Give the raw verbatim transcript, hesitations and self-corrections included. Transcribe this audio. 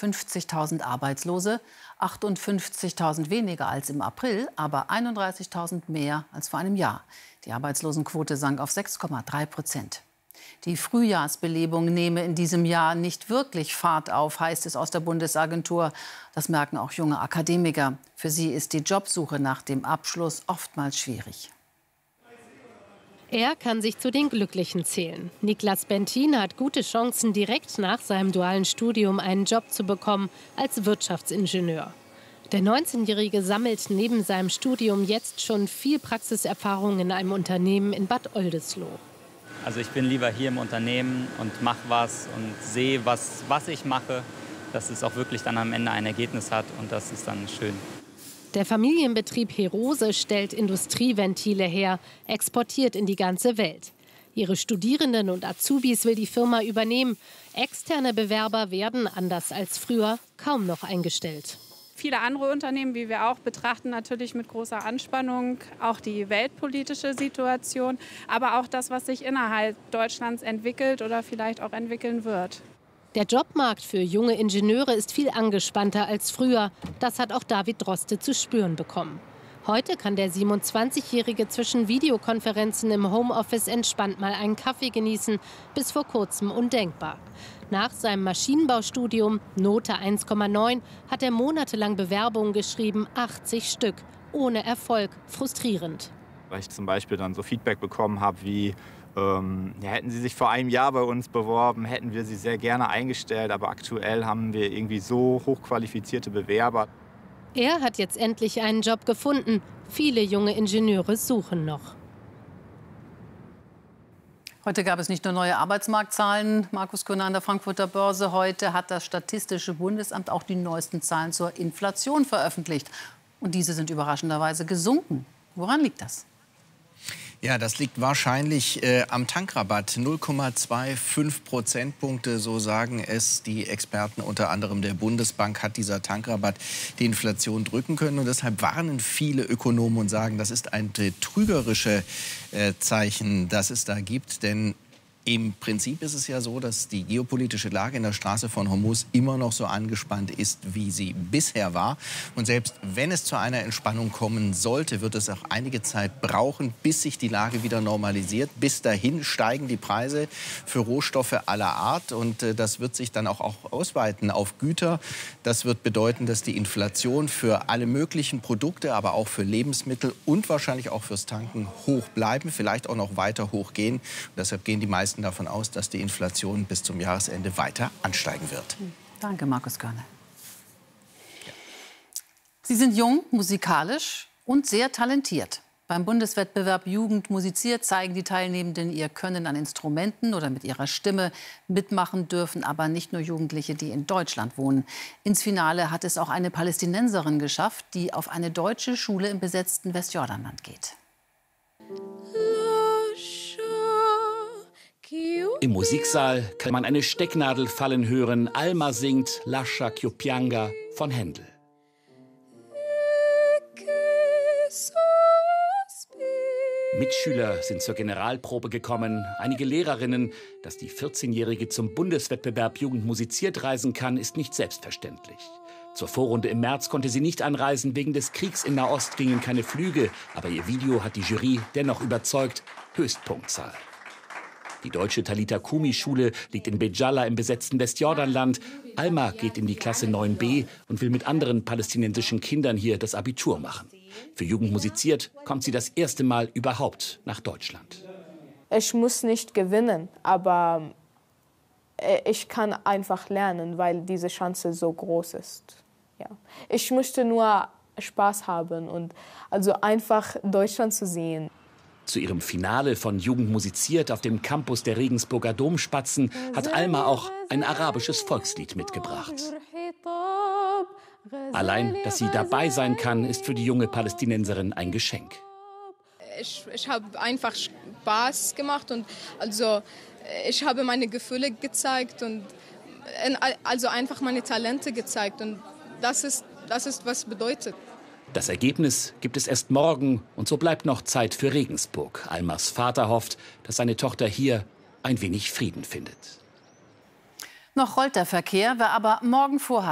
fünfzigtausend Arbeitslose, achtundfünfzigtausend weniger als im April, aber einunddreißigtausend mehr als vor einem Jahr. Die Arbeitslosenquote sank auf sechs Komma drei Prozent. Die Frühjahrsbelebung nehme in diesem Jahr nicht wirklich Fahrt auf, heißt es aus der Bundesagentur. Das merken auch junge Akademiker. Für sie ist die Jobsuche nach dem Abschluss oftmals schwierig. Er kann sich zu den Glücklichen zählen. Niklas Bentin hat gute Chancen, direkt nach seinem dualen Studium einen Job zu bekommen als Wirtschaftsingenieur. Der neunzehnjährige sammelt neben seinem Studium jetzt schon viel Praxiserfahrung in einem Unternehmen in Bad Oldesloe. Also ich bin lieber hier im Unternehmen und mache was und sehe, was, was ich mache, dass es auch wirklich dann am Ende ein Ergebnis hat, und das ist dann schön. Der Familienbetrieb Herose stellt Industrieventile her, exportiert in die ganze Welt. Ihre Studierenden und Azubis will die Firma übernehmen. Externe Bewerber werden, anders als früher, kaum noch eingestellt. Viele andere Unternehmen, wie wir auch, betrachten natürlich mit großer Anspannung auch die weltpolitische Situation, aber auch das, was sich innerhalb Deutschlands entwickelt oder vielleicht auch entwickeln wird. Der Jobmarkt für junge Ingenieure ist viel angespannter als früher. Das hat auch David Droste zu spüren bekommen. Heute kann der siebenundzwanzigjährige zwischen Videokonferenzen im Homeoffice entspannt mal einen Kaffee genießen. Bis vor kurzem undenkbar. Nach seinem Maschinenbaustudium, Note eins Komma neun, hat er monatelang Bewerbungen geschrieben, achtzig Stück. Ohne Erfolg, frustrierend. Weil ich zum Beispiel dann so Feedback bekommen habe wie, ähm, ja, hätten Sie sich vor einem Jahr bei uns beworben, hätten wir Sie sehr gerne eingestellt. Aber aktuell haben wir irgendwie so hochqualifizierte Bewerber. Er hat jetzt endlich einen Job gefunden. Viele junge Ingenieure suchen noch. Heute gab es nicht nur neue Arbeitsmarktzahlen, Markus Köhner an der Frankfurter Börse. Heute hat das Statistische Bundesamt auch die neuesten Zahlen zur Inflation veröffentlicht. Und diese sind überraschenderweise gesunken. Woran liegt das? Ja, das liegt wahrscheinlich äh, am Tankrabatt. null Komma fünfundzwanzig Prozentpunkte, so sagen es die Experten. Unter anderem der Bundesbank hat dieser Tankrabatt die Inflation drücken können. Und deshalb warnen viele Ökonomen und sagen, das ist ein trügerisches äh, Zeichen, das es da gibt. Denn im Prinzip ist es ja so, dass die geopolitische Lage in der Straße von Hormuz immer noch so angespannt ist, wie sie bisher war. Und selbst wenn es zu einer Entspannung kommen sollte, wird es auch einige Zeit brauchen, bis sich die Lage wieder normalisiert. Bis dahin steigen die Preise für Rohstoffe aller Art. Und äh, das wird sich dann auch, auch ausweiten auf Güter. Das wird bedeuten, dass die Inflation für alle möglichen Produkte, aber auch für Lebensmittel und wahrscheinlich auch fürs Tanken hoch bleiben, vielleicht auch noch weiter hochgehen. Und deshalb gehen die meisten davon aus, dass die Inflation bis zum Jahresende weiter ansteigen wird. Danke, Markus Körner. Sie sind jung, musikalisch und sehr talentiert. Beim Bundeswettbewerb Jugend musiziert zeigen die Teilnehmenden ihr Können an Instrumenten oder mit ihrer Stimme. Mitmachen dürfen aber nicht nur Jugendliche, die in Deutschland wohnen. Ins Finale hat es auch eine Palästinenserin geschafft, die auf eine deutsche Schule im besetzten Westjordanland geht. Im Musiksaal kann man eine Stecknadel fallen hören. Alma singt Lascia ch'io pianga von Händel. Mitschüler sind zur Generalprobe gekommen, einige Lehrerinnen. Dass die vierzehnjährige zum Bundeswettbewerb Jugend musiziert reisen kann, ist nicht selbstverständlich. Zur Vorrunde im März konnte sie nicht anreisen. Wegen des Kriegs in Nahost gingen keine Flüge. Aber ihr Video hat die Jury dennoch überzeugt. Höchstpunktzahl. Die deutsche Talita Kumi Schule liegt in Bejalla im besetzten Westjordanland. Alma geht in die Klasse neun b und will mit anderen palästinensischen Kindern hier das Abitur machen. Für Jugend musiziert kommt sie das erste Mal überhaupt nach Deutschland. Ich muss nicht gewinnen, aber ich kann einfach lernen, weil diese Chance so groß ist. Ja. Ich möchte nur Spaß haben und also einfach Deutschland zu sehen. Zu ihrem Finale von Jugend musiziert auf dem Campus der Regensburger Domspatzen hat Alma auch ein arabisches Volkslied mitgebracht. Allein, dass sie dabei sein kann, ist für die junge Palästinenserin ein Geschenk. Ich, ich habe einfach Spaß gemacht und also ich habe meine Gefühle gezeigt und also einfach meine Talente gezeigt und das ist, das ist was bedeutet. Das Ergebnis gibt es erst morgen und so bleibt noch Zeit für Regensburg. Almas Vater hofft, dass seine Tochter hier ein wenig Frieden findet. Noch rollt der Verkehr, wer aber morgen vorhat,